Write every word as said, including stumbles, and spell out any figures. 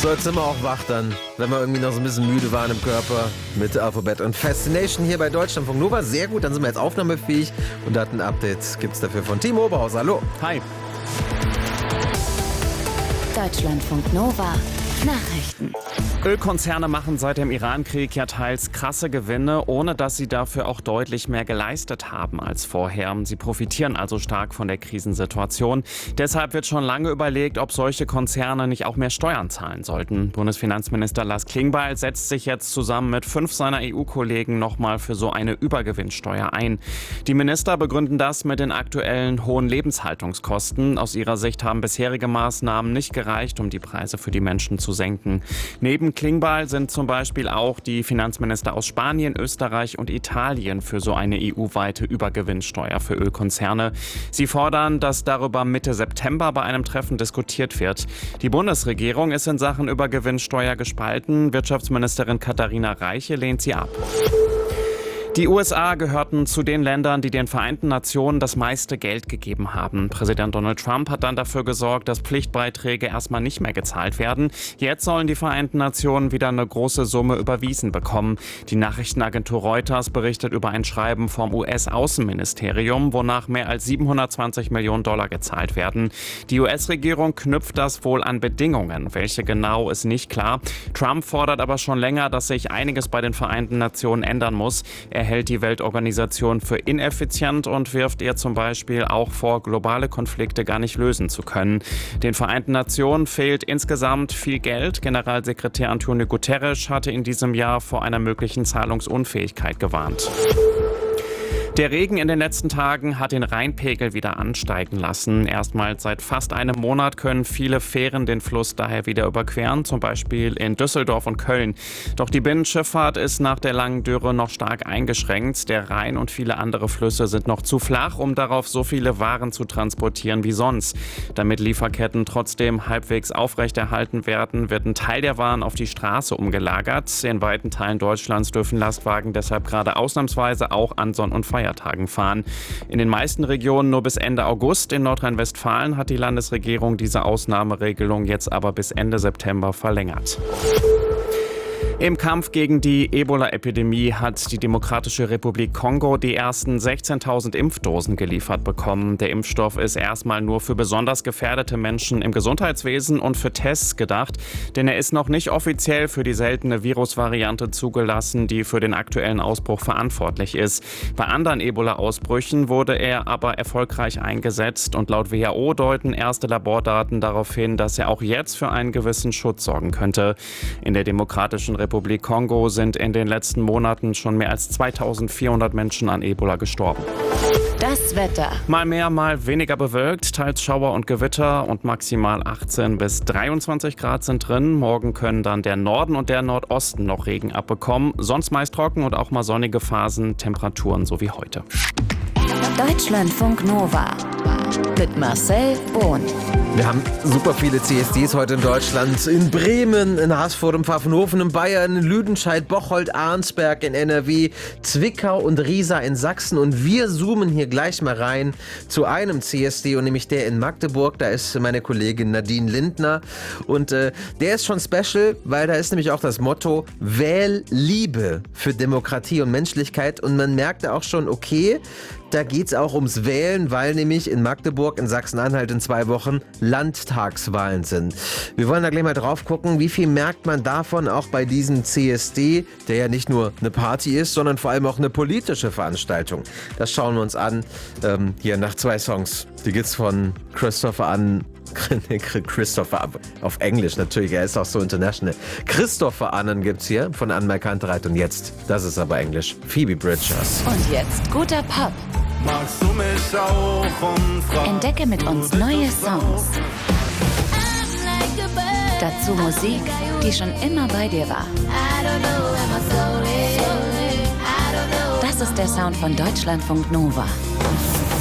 So, jetzt sind wir auch wach dann, wenn wir irgendwie noch so ein bisschen müde waren im Körper mit Alphabet und Fascination hier bei Deutschlandfunk Nova. Sehr gut, dann sind wir jetzt aufnahmefähig und Datenupdates gibt es dafür von Team Oberhaus. Hallo. Hi. Deutschlandfunk Nova Nachrichten. Ölkonzerne machen seit dem Iran-Krieg ja teils krasse Gewinne, ohne dass sie dafür auch deutlich mehr geleistet haben als vorher. Sie profitieren also stark von der Krisensituation. Deshalb wird schon lange überlegt, ob solche Konzerne nicht auch mehr Steuern zahlen sollten. Bundesfinanzminister Lars Klingbeil setzt sich jetzt zusammen mit fünf seiner E U-Kollegen nochmal für so eine Übergewinnsteuer ein. Die Minister begründen das mit den aktuellen hohen Lebenshaltungskosten. Aus ihrer Sicht haben bisherige Maßnahmen nicht gereicht, um die Preise für die Menschen zu senken. Neben Klingbeil sind zum Beispiel auch die Finanzminister aus Spanien, Österreich und Italien für so eine E U-weite Übergewinnsteuer für Ölkonzerne. Sie fordern, dass darüber Mitte September bei einem Treffen diskutiert wird. Die Bundesregierung ist in Sachen Übergewinnsteuer gespalten. Wirtschaftsministerin Katharina Reiche lehnt sie ab. Die U S A gehörten zu den Ländern, die den Vereinten Nationen das meiste Geld gegeben haben. Präsident Donald Trump hat dann dafür gesorgt, dass Pflichtbeiträge erstmal nicht mehr gezahlt werden. Jetzt sollen die Vereinten Nationen wieder eine große Summe überwiesen bekommen. Die Nachrichtenagentur Reuters berichtet über ein Schreiben vom U S-Außenministerium, wonach mehr als siebenhundertzwanzig Millionen Dollar gezahlt werden. Die U S-Regierung knüpft das wohl an Bedingungen. Welche genau, ist nicht klar. Trump fordert aber schon länger, dass sich einiges bei den Vereinten Nationen ändern muss. Er hält die Weltorganisation für ineffizient und wirft ihr zum Beispiel auch vor, globale Konflikte gar nicht lösen zu können. Den Vereinten Nationen fehlt insgesamt viel Geld. Generalsekretär Antonio Guterres hatte in diesem Jahr vor einer möglichen Zahlungsunfähigkeit gewarnt. Der Regen in den letzten Tagen hat den Rheinpegel wieder ansteigen lassen. Erstmals seit fast einem Monat können viele Fähren den Fluss daher wieder überqueren, zum Beispiel in Düsseldorf und Köln. Doch die Binnenschifffahrt ist nach der langen Dürre noch stark eingeschränkt. Der Rhein und viele andere Flüsse sind noch zu flach, um darauf so viele Waren zu transportieren wie sonst. Damit Lieferketten trotzdem halbwegs aufrechterhalten werden, wird ein Teil der Waren auf die Straße umgelagert. In weiten Teilen Deutschlands dürfen Lastwagen deshalb gerade ausnahmsweise auch an Sonn- und Feiertagen fahren. In den meisten Regionen nur bis Ende August. In Nordrhein-Westfalen hat die Landesregierung diese Ausnahmeregelung jetzt aber bis Ende September verlängert. Im Kampf gegen die Ebola-Epidemie hat die Demokratische Republik Kongo die ersten sechzehntausend Impfdosen geliefert bekommen. Der Impfstoff ist erstmal nur für besonders gefährdete Menschen im Gesundheitswesen und für Tests gedacht, denn er ist noch nicht offiziell für die seltene Virusvariante zugelassen, die für den aktuellen Ausbruch verantwortlich ist. Bei anderen Ebola-Ausbrüchen wurde er aber erfolgreich eingesetzt und laut W H O deuten erste Labordaten darauf hin, dass er auch jetzt für einen gewissen Schutz sorgen könnte. In der Demokratischen Republik Kongo sind in den letzten Monaten schon mehr als zweitausendvierhundert Menschen an Ebola gestorben. Das Wetter. Mal mehr, mal weniger bewölkt, teils Schauer und Gewitter und maximal achtzehn bis dreiundzwanzig Grad sind drin. Morgen können dann der Norden und der Nordosten noch Regen abbekommen. Sonst meist trocken und auch mal sonnige Phasen, Temperaturen so wie heute. Deutschlandfunk Nova mit Marcel Bohn. Wir haben super viele C S Ds heute in Deutschland. In Bremen, in Haßfurt, in Pfaffenhofen, in Bayern, in Lüdenscheid, Bocholt, Arnsberg in N R W, Zwickau und Riesa in Sachsen. Und wir zoomen hier gleich mal rein zu einem C S D, und nämlich der in Magdeburg. Da ist meine Kollegin Nadine Lindner. Und äh, der ist schon special, weil da ist nämlich auch das Motto: Wähl Liebe für Demokratie und Menschlichkeit. Und man merkt auch schon, okay, da geht es auch ums Wählen, weil nämlich in Magdeburg, in Sachsen-Anhalt in zwei Wochen Landtagswahlen sind. Wir wollen da gleich mal drauf gucken, wie viel merkt man davon auch bei diesem C S D, der ja nicht nur eine Party ist, sondern vor allem auch eine politische Veranstaltung. Das schauen wir uns an, ähm, hier nach zwei Songs. Die gibt's von Christopher an. Christopher, auf Englisch natürlich, er ist auch so international. Christopher Annen gibt's hier von Anne Kantereit, und jetzt, das ist aber Englisch, Phoebe Bridgers. Und jetzt guter Pop. Magst du mich auch umfragen? Entdecke mit uns neue Songs. Dazu Musik, die schon immer bei dir war. Das ist der Sound von Deutschlandfunk Nova.